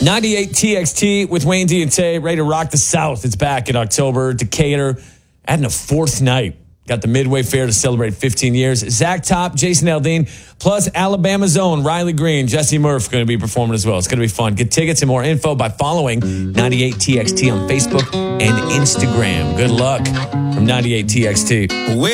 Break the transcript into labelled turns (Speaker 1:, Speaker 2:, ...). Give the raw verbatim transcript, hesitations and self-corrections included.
Speaker 1: ninety-eight T X T with Wayne D and Tay, ready to rock the South. It's back in October. Decatur, adding a fourth night. Got the Midway Fair to celebrate fifteen years. Zach Top, Jason Aldean, plus Alabama's own Riley Green, Jesse Murph going to be performing as well. It's going to be fun. Get tickets and more info by following ninety-eight T X T on Facebook and Instagram. Good luck from ninety-eight T X T.